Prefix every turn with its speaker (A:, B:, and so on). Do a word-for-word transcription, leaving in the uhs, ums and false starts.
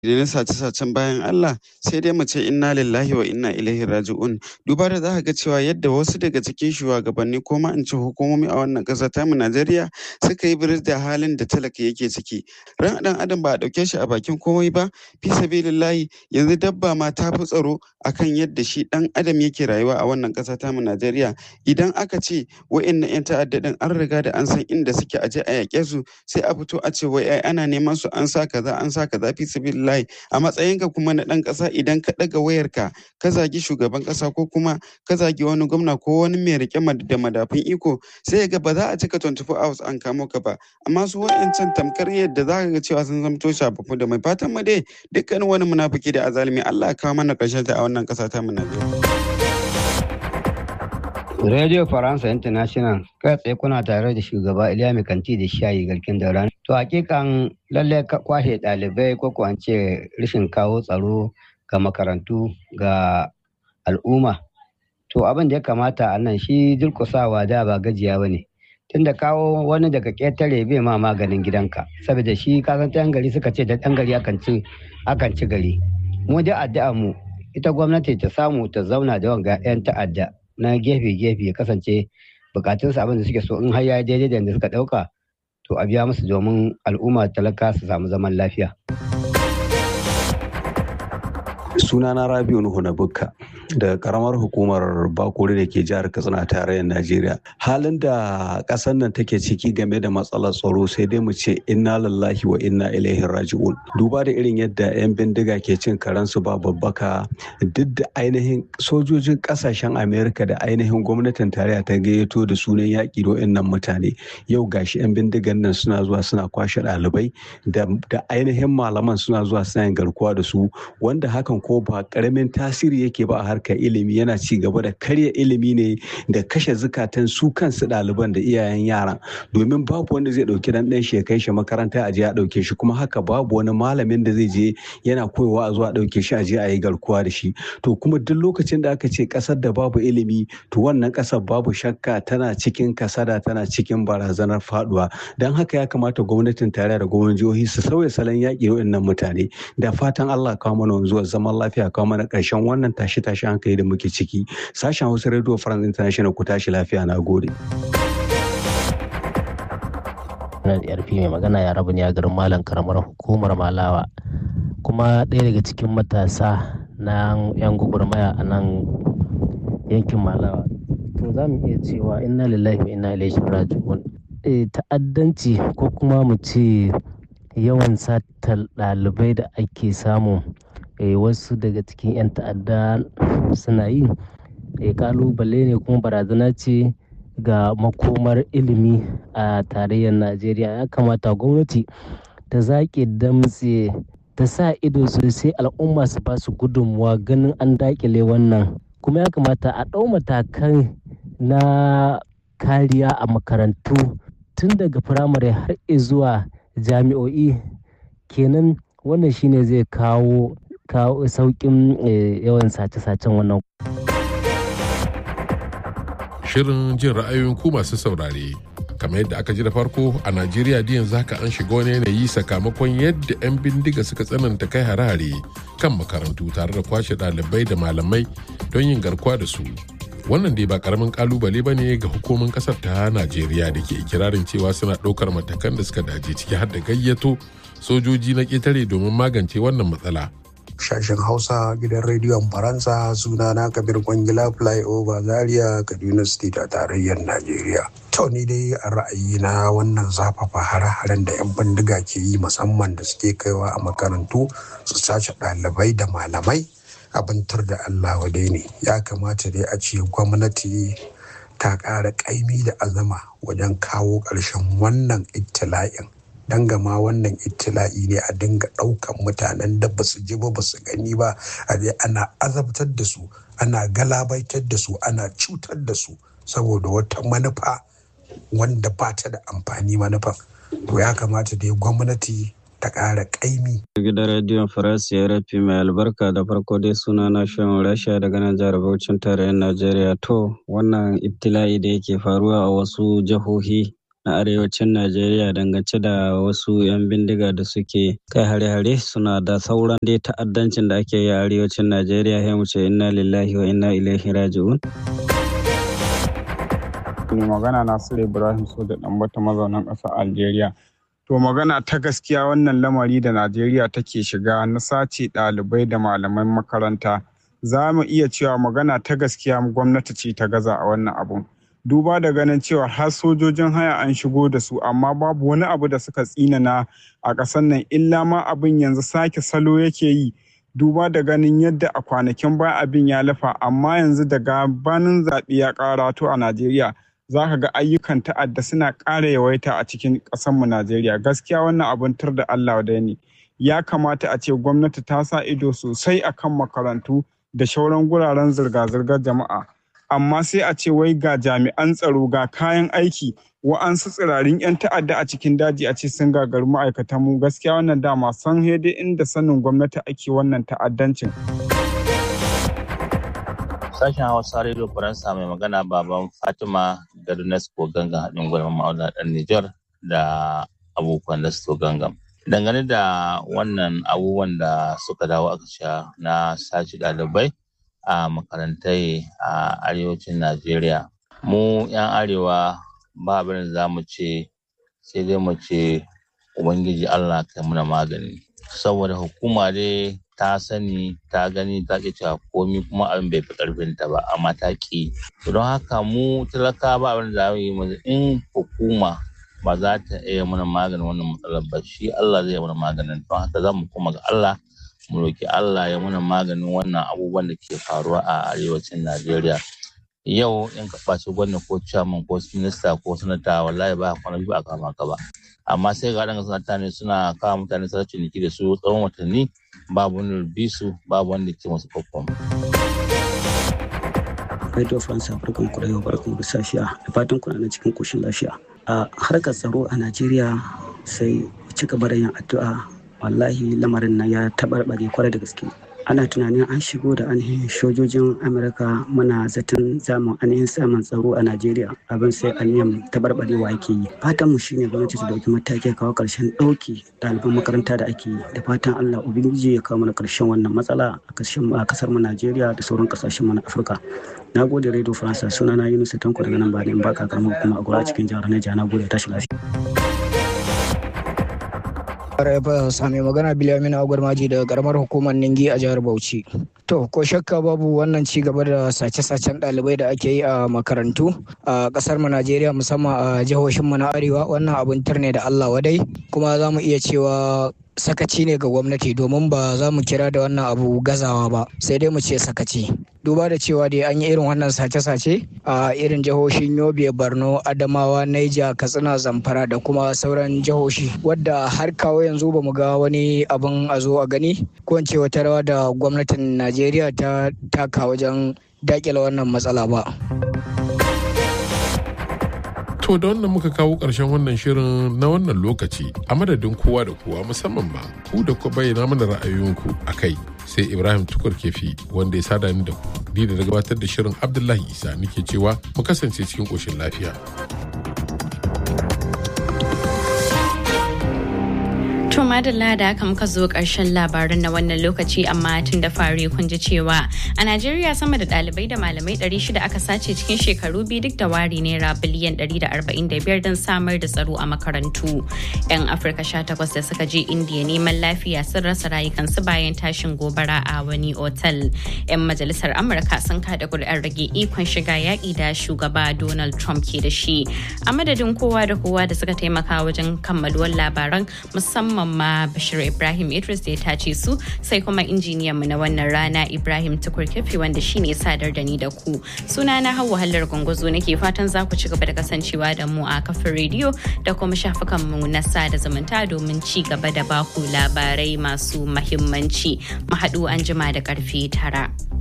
A: da na sace-sacen bayan Allah sai dai mu ce inna lillahi wa inna ilaihi raji'un. Duba da za ka ga cewa yadda wasu daga cikin shugabanni ko ma in ce hukumomi a wannan ƙasa tamu Najeriya suka yi biris da halin da talaka yake ciki. Ran ɗan adam ba a ɗauke shi a bakin komai ba, fi sabilillahi yanzu dabba ma ta fi tsaro akan yadda shi ɗan adam yake rayuwa a wannan ƙasa tamu Najeriya. Idan aka ce wa'innan 'yan ta'adda ɗin an riga da an san inda suke aje a yaƙe su sai a fito a ce wai ai ana neman su an sa kaza an sa kaza fi sabilillahi. A matsayinka kuma na ɗan ƙasa idan ka ɗaga wayarka ka zagi shugaban ƙasa ko kuma ka zagi wani gwamna ko wani mai riƙe da madafun iko sai ga ba za a cika twenty four hours an kamo ka ba. Amma su wa'ancan tamkar yadda za ka ga cewa sun zamto shafafu da mai fatan mu dai dukkanin wani munafiki da azalimi Allah ya kawo mana ƙarshen ta a wannan ƙasa ta mu Najeriya.
B: Radio Faransa International kai tsaye kuna tare da shugaba Iliya Mai Kanti da Shayi Garkin Daura. To hakikan lalle kwashe ɗalibai ko ko an ce rashin kawo tsaro ga makarantu ga al'umma. To abin da ya kamata a nan shi durƙusawa da ba gajiya ba ne. Tunda kawo wani daga ƙetare bai ma maganin gidanka. Saboda shi kasan ɗan gari suka ce da ɗan gari akan ci akan ci gari. Mu da addu'a mu ita gwamnati ta samu ta zauna da wanga 'yan ta'adda na gefe-gefe ya kasance bukatunsu abin da suke so in har ya daidai da yadda suka dauka to a biya musu domin al'umma talaka su samu zaman lafiya.
C: Sunana Rabiu Nuhu na Bukka daga karamar hukumar Bakuri da ke jihar Katsina a tarayyar Najeriya. Halin da ƙasar nan take ciki game da matsalar tsaro sai dai mu ce inna lillahi wa inna ilaihi raji'un. Duba da irin yadda 'yan bindiga ke cin karansu ba babbaka duk da ainihin sojojin ƙasashen Amerika da ainihin gwamnatin tarayya ta gayyato da sunan yaƙi da wa'innan mutane. Yau gashi 'yan bindigan nan suna zuwa suna kwashe ɗalibai da ainihin malaman suna zuwa suna yin garkuwa da su wanda hakan ko ba karamin tasiri yake ba a harkar ilimi yana ci gaba da karya ilimi ne da kashe zukatan su kansu ɗaliban da iyayen yaran domin babu wanda zai ɗauki dan ɗan shi ya kai shi makaranta a je a ɗauke shi kuma haka babu wani malamin da zai je yana koyawa a zuwa a ɗauke shi a je a yi garkuwa da shi to kuma duk lokacin da aka ce ƙasar da babu ilimi to wannan ƙasar babu shakka tana cikin kasada tana cikin barazanar faduwa don haka ya kamata gwamnatin tarayya da gwamnatin jihohi su sauya salon yaƙi da waɗannan mutane da fatan Allah kawo mana wanzuwar zaman lafiya kawo mana ƙarshen wannan tashi-tashi hankali da muke ciki. Sashen Hausa Radio France International ku tashi lafiya na gode.
D: Na da yarfi mai magana ya rabu ne a garin Malam karamar hukumar Malawa kuma ɗaya daga cikin matasa na 'yan gwagwarmaya a nan yankin Malawa. To za mu iya cewa inna lillahi wa inna ilaihi raji'un. E, ta'addanci ko kuma mu ce yawan satar ɗalibai da ake samu e, wasu daga cikin 'yan ta'adda suna yi e, kalubale ne kuma barazana ce ga makomar ilimi a tarayyar Najeriya. Ya kamata gwamnati ta zaƙe damtse ta sa ido sosai al'umma su ba su gudunmuwa ganin an daƙile wannan kuma ya kamata a ɗau matakan na kariya a makarantu tun daga firamare har zuwa jami'o'i kenan wannan shine zai kawo kawo sauƙin yawan sace-sacen wannan.
E: Shirin jin ra'ayoyin ku masu saurare kamar yadda aka ji da farko a Najeriya da yanzu haka an shiga wani yanayi sakamakon yadda 'yan bindiga suka tsananta kai hare-hare kan makarantu tare da kwashe ɗalibai da malamai don yin garkuwa da su. Wannan dai ba karamin kalubale ba ne ga hukumomin kasar ta Najeriya da ke ikirarin cewa suna ɗaukar matakan da suka dace ciki har da gayyato sojoji na ƙetare domin magance wannan matsala.
F: Sashen Hausa gidan rediyon Faransa suna na Kabir Kwangila Flyover Zaria Kaduna State a tarayyar Najeriya. To ni dai a ra'ayina wannan zafafa hare-haren da 'yan bindiga ke yi musamman da suke kaiwa a makarantu su sace ɗalibai da malamai abin tur da Allah wadai ne. Ya kamata dai a ce gwamnati ta ƙara ƙaimi da azama wajen kawo ƙarshen wannan ibtila'in. Dan gama wannan ibtila'i ne a dinga ɗaukan mutanen da ba su ji ba ba su gani ba a dai ana azabtar da su ana galabaitar da su ana cutar da su saboda wata manufa wanda ba ta da amfani manufan. To ya kamata dai gwamnati ta ƙara ƙaimi.
G: Gidan rediyon Faransa ya rafi mai albarka da farko dai suna na shan rasha daga nan jihar Bauchin tarayyar Najeriya. To wannan ibtila'i da yake faruwa a wasu jihohi na arewacin Najeriya dangance da wasu 'yan bindiga da suke kai hare-hare suna da sauran dai ta'addancin da ake yi a arewacin Najeriya, sai mu ce inna lillahi wa inna ilaihi raji'un.
H: Mai magana Nasiru Ibrahim Soja Ɗanbata mazaunan ƙasar Algeria. To magana ta gaskiya wannan lamari da Najeriya take shiga na sace ɗalibai da malaman makaranta. Za mu iya cewa magana ta gaskiya gwamnati ce ta gaza a wannan abun. Duba da ganin cewa har sojojin haya an shigo da su amma babu wani abu da suka tsinana a ƙasar nan illa ma abin yanzu sake salo yake yi. Duba da ganin yadda a kwanakin baya abin ya lafa amma yanzu da gabanin zaɓe ya ƙarato a Najeriya. Za ka ga ayyukan ta'adda suna ƙara yawaita a cikin ƙasarmu Najeriya. Gaskiya wannan abin tur da Allah da ne. Ya kamata a ce gwamnati ta sa ido sosai akan makarantu da shauran guraren zirga-zirgar jama'a. Amma sai a ce wai ga jami'an tsaro ga kayan aiki wa'ansu tsirarin 'yan ta'adda a cikin daji a ce sun gagaru ma'aikatan mu. Gaskiya wannan dama san hede inda sanin gwamnati ake wannan ta'addancin.
I: Sashen Hausa Radio Faransa mai magana baban Fatima Gadunesco Gangan haɗin gwamnan ma'auna ɗan Nijar da abokan da su gangan. Dangane da wannan abubuwan da suka dawo aka sha na sace ɗalibai a makarantai a arewacin Najeriya. Mu 'yan arewa ba abin da za mu ce sai dai mu ce Ubangiji Allah kai muna magani. Saboda hukuma dai ta sani ta gani ta ƙi cewa komi kuma abin bai fi ƙarfinta ba amma ta ƙi. Don haka mu talaka ba abin da za mu yi mu in hukuma ba za ta iya mana maganin wannan matsalar ba shi Allah zai mana maganin. Don haka za mu kuma ga Allah mu roki Allah ya mana maganin wannan abubuwan da ke faruwa a arewacin Najeriya. Yau in ka ɓaci gwamna ko chairman ko minista ko sanata wallahi ba kwana biyu a kama ka ba. Amma sai ga ɗan sanata ne suna kawo mutane suna ciniki da su tsawon watanni babu wani bisu babu wanda ke masu kwakwan.
J: Radio France barkan ku da yau barkan ku safiya da fatan kuna na cikin koshin lafiya. A harkar tsaro a Najeriya sai ci gaba da yin addu'a wallahi lamarin nan ya tabarbare kwarai da gaske. Ana tunanin an shigo da ainihin sojojin Amurka muna zaton zamun ainihin samun tsaro a Najeriya abin sai ainihin tabarbarewa yake yi. Fatan mu shine gwamnati ta dauki mataki kawo karshen dauki ɗaliban makaranta da ake yi da fatan Allah ubangiji ya kawo mana karshen wannan matsala a karshen a kasar mu Najeriya da sauran kasashen mu na Afirka. Na gode Radio France sunana Yunus Tanko daga nan Bani Baka karamar kuma a gora cikin jihar Niger. Na gode tashi lafiya.
K: Sami magana Bilamin Agwarmaji daga karamar hukumar Ningi a jihar Bauchi. To, ko shakka babu wannan ci gaba da sace-sacen ɗalibai da ake yi a makarantu a ƙasar mu Najeriya musamman a jihohin mu na Arewa wannan abin turne da Allah wadai kuma za mu iya cewa sakaci ne ga gwamnati domin ba za mu kira da wannan abu gazawa ba sai dai mu ce sakaci. Duba da cewa dai an yi irin wannan sace-sace a irin jihohin Yobe, Borno, Adamawa, Niger, Katsina, Zamfara da kuma sauran jihohi wadda har kawo yanzu ba mu ga wani abin a zo a gani ko in ce wata rawa da gwamnatin Najeriya ta taka wajen dakile wannan matsala ba.
E: To da wannan muka kawo ƙarshen wannan shirin na wannan lokaci a madadin kowa da kowa musamman ma ku da ku bayyana mana ra'ayoyinku a kai sai Ibrahim Tukur Kefi wanda ya sada ni da ku ni da gabatar da shirin Abdullahi Isa nake cewa mu kasance cikin ƙoshin lafiya.
L: To madalla da haka muka zo ƙarshen labarin na wannan lokaci amma tun da fari kun ji cewa a Najeriya sama da ɗalibai da malamai ɗari shida aka sace cikin shekaru biyu duk da wari naira biliyan ɗari da arba'in da biyar don samar da tsaro a makarantu. 'Yan Afirka sha takwas da suka je Indiya neman lafiya sun rasa rayukansu bayan tashin gobara a wani otal. 'Yan majalisar Amurka sun kada kuri'ar rage ikon shiga yaƙi da shugaba Donald Trump ke da shi. A madadin kowa da kowa da suka taimaka wajen kammaluwar labaran musamman ma Bashir Ibrahim Idris da ya tace su sai kuma injiniyan mu na wannan rana Ibrahim Tukur Kefi wanda shine sadar da ni da ku. Suna na Hauwa Hallar Gongozo nake fatan za ku ci gaba da kasancewa da mu a kafin rediyo da kuma shafukan mu na sada zumunta domin ci gaba da baku labarai masu mahimmanci. Mu haɗu an jima da karfe tara.